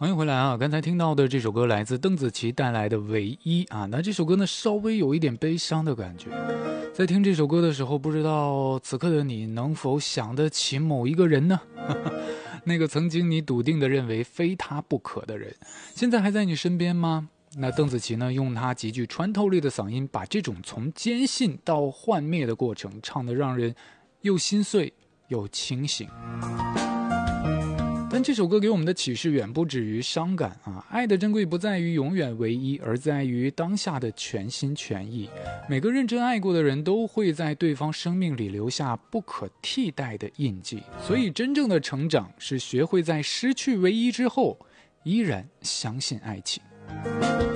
欢迎回来啊！刚才听到的这首歌来自邓紫棋带来的《唯一》啊，那这首歌呢稍微有一点悲伤的感觉。在听这首歌的时候，不知道此刻的你能否想得起某一个人呢？那个曾经你笃定的认为非他不可的人，现在还在你身边吗？那邓紫棋呢，用她极具穿透力的嗓音，把这种从坚信到幻灭的过程唱得让人又心碎又清醒。但这首歌给我们的启示远不止于伤感啊！爱的珍贵不在于永远唯一，而在于当下的全心全意。每个认真爱过的人都会在对方生命里留下不可替代的印记，所以真正的成长是学会在失去唯一之后，依然相信爱情。